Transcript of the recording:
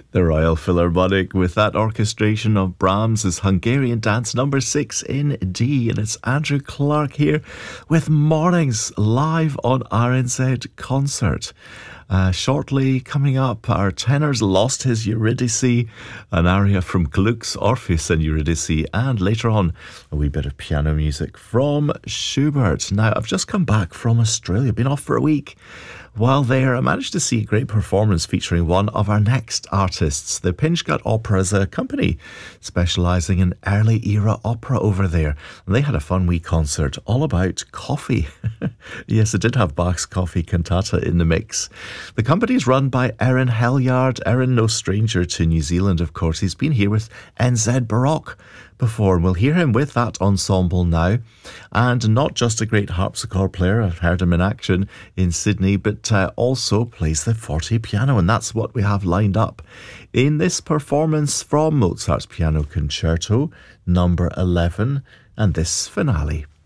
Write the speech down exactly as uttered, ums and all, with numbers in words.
The Royal Philharmonic with that orchestration of Brahms' Hungarian Dance number six in D. And it's Andrew Clark here with Mornings live on R N Z Concert. Uh, shortly coming up, our tenor's lost his Eurydice, an aria from Gluck's Orpheus and Eurydice, and later on a wee bit of piano music from Schubert. Now, I've just come back from Australia, been off for a week. While there, I managed to see a great performance featuring one of our next artists. The Pinchgut Opera is a company specialising in early era opera over there. And they had a fun wee concert all about coffee. Yes, it did have Bach's Coffee Cantata in the mix. The company is run by Erin Helyard. Erin, no stranger to New Zealand, of course. He's been here with N Z Baroque before, and we'll hear him with that ensemble now. And not just a great harpsichord player, I've heard him in action in Sydney, but uh, also plays the forte piano, and that's what we have lined up in this performance from Mozart's Piano Concerto number eleven and this finale.